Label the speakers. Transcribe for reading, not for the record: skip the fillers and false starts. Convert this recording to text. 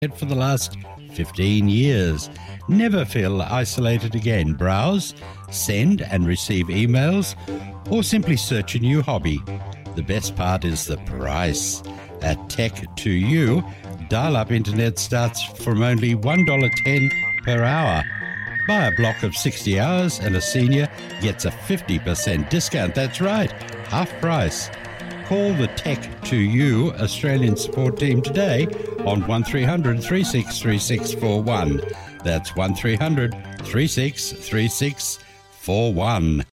Speaker 1: for the last 15 years. Never feel isolated again. Browse, send and receive emails, or simply search a new hobby. The best part is the price. At Tech2U, dial-up internet starts from only $1.10 per hour. Buy a block of 60 hours and a senior gets a 50% discount. That's right, half price. Call the Tech2U Australian support team today on 1300 363641. That's 1300 363641.